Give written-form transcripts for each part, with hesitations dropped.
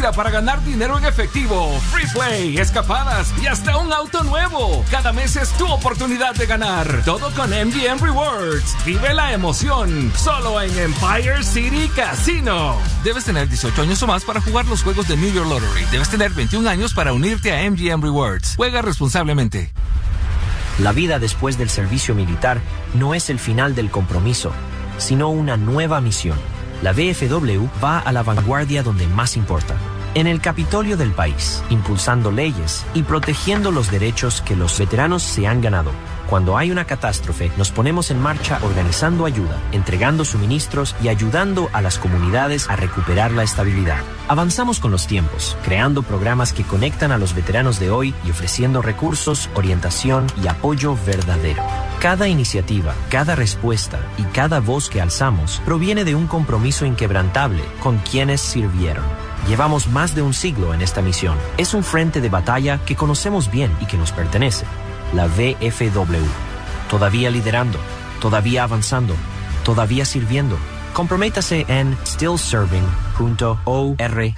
Tira para ganar dinero en efectivo, free play, escapadas y hasta un auto nuevo. Cada mes es tu oportunidad de ganar. Todo con MGM Rewards. Vive la emoción. Solo en Empire City Casino. Debes tener 18 años o más para jugar los juegos de New York Lottery. Debes tener 21 años para unirte a MGM Rewards. Juega responsablemente. La vida después del servicio militar no es el final del compromiso, sino una nueva misión. La VFW va a la vanguardia donde más importa, en el Capitolio del país, impulsando leyes y protegiendo los derechos que los veteranos se han ganado. Cuando hay una catástrofe, nos ponemos en marcha organizando ayuda, entregando suministros y ayudando a las comunidades a recuperar la estabilidad. Avanzamos con los tiempos, creando programas que conectan a los veteranos de hoy y ofreciendo recursos, orientación y apoyo verdadero. Cada iniciativa, cada respuesta y cada voz que alzamos proviene de un compromiso inquebrantable con quienes sirvieron. Llevamos más de un siglo en esta misión. Es un frente de batalla que conocemos bien y que nos pertenece. La VFW. Todavía liderando, todavía avanzando, todavía sirviendo. Comprométase en stillserving.org.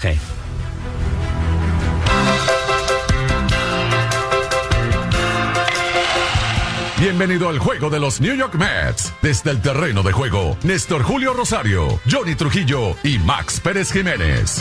Bienvenido al juego de los New York Mets. Desde el terreno de juego, Néstor Julio Rosario, Johnny Trujillo y Max Pérez Jiménez.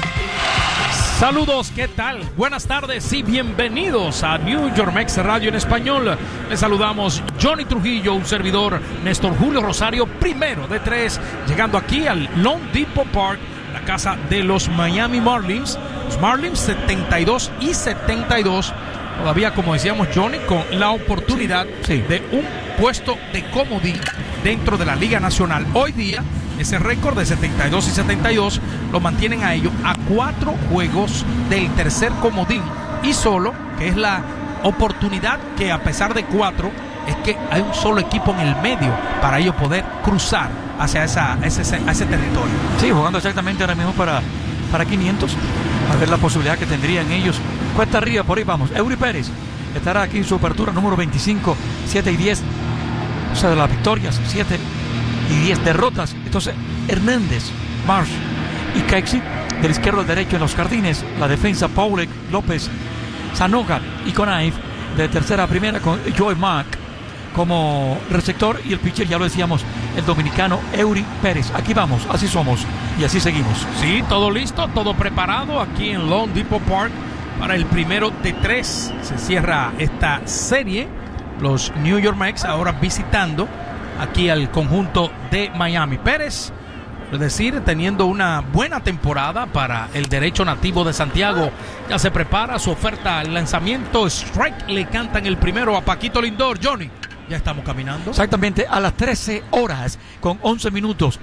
Saludos, ¿qué tal? Buenas tardes y bienvenidos a New York Mets Radio en español. Les saludamos Johnny Trujillo, un servidor, Néstor Julio Rosario, primero de tres, llegando aquí al Lone Depot Park, la casa de los Miami Marlins. Los Marlins 72 y 72. Todavía, como decíamos, Johnny, con la oportunidad de un puesto de comodín dentro de la Liga Nacional. Hoy día, ese récord de 72 y 72 lo mantienen a ellos a 4 juegos del tercer comodín. Y solo, que es la oportunidad que a pesar de 4, es que hay un solo equipo en el medio para ellos poder cruzar hacia ese territorio. Sí, jugando exactamente ahora mismo para 500. A ver la posibilidad que tendrían ellos. Cuesta arriba, por ahí vamos. Eury Pérez estará aquí en su apertura número 25, 7 y 10. O sea, de las victorias, 7 y 10 derrotas. Entonces, Hernández, Marsh y Keixi, del izquierdo al derecho en los jardines. La defensa, Paulek, López, Sanoga y Conaive, de tercera a primera, con Joey Mack como receptor. Y el pitcher, ya lo decíamos, el dominicano Eury Pérez. Aquí vamos, así somos y así seguimos. Sí, todo listo, todo preparado aquí en Lone Depot Park para el primero de 3. Se cierra esta serie. Los New York Mets ahora visitando aquí al conjunto de Miami. Pérez, es decir, teniendo una buena temporada para el derecho nativo de Santiago. Ya se prepara su oferta al lanzamiento. Strike, le cantan el primero a Paquito Lindor. Johnny, ya estamos caminando. Exactamente, a las 13 horas con 11 minutos.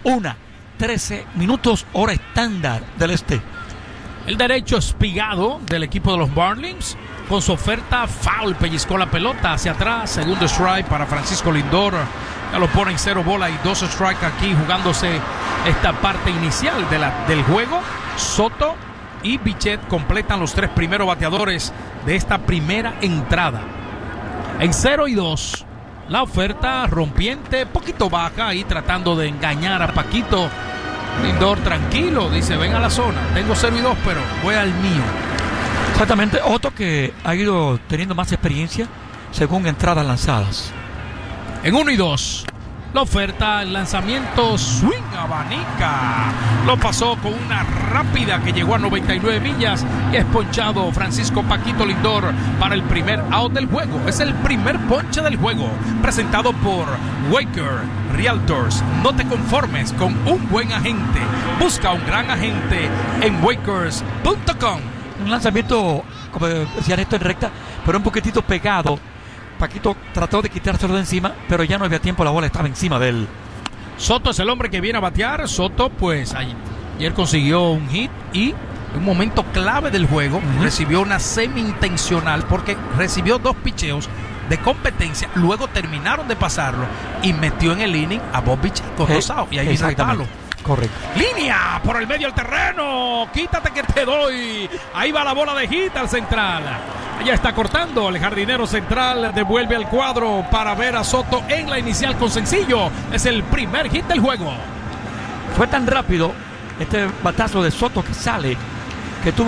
13 minutos, hora estándar del este. El derecho espigado del equipo de los Marlins, con su oferta, foul, pellizcó la pelota hacia atrás. Segundo strike para Francisco Lindor. Ya lo ponen 0 bola y 2 strike aquí, jugándose esta parte inicial del juego. Soto y Bichette completan los 3 primeros bateadores de esta primera entrada. En 0 y 2, la oferta rompiente, poquito baja, y tratando de engañar a Paquito. Lindor tranquilo, dice, ven a la zona, tengo 0 y 2, pero voy al mío. Exactamente, Otto, que ha ido teniendo más experiencia según entradas lanzadas. En 1 y 2, la oferta, el lanzamiento, swing, abanica. Lo pasó con una rápida que llegó a 99 millas y es ponchado Francisco Paquito Lindor para el primer out del juego. Es el primer ponche del juego, presentado por Waker Realtors. No te conformes con un buen agente. Busca un gran agente en wakers.com. Un lanzamiento, como decía Néstor, en recta, pero un poquitito pegado. Paquito trató de quitárselo de encima, pero ya no había tiempo, la bola estaba encima de él. Soto es el hombre que viene a batear. Soto, pues, ayer consiguió un hit y en un momento clave del juego recibió una semi-intencional porque recibió 2 picheos de competencia, luego terminaron de pasarlo y metió en el inning a Bob Bichette con 2 outs, y ahí vino el palo. Correcto. Línea por el medio del terreno. Quítate que te doy. Ahí va la bola de hit al central. Ya está cortando. El jardinero central devuelve al cuadro para ver a Soto en la inicial con sencillo. Es el primer hit del juego. Fue tan rápido este batazo de Soto que sale, que tuvo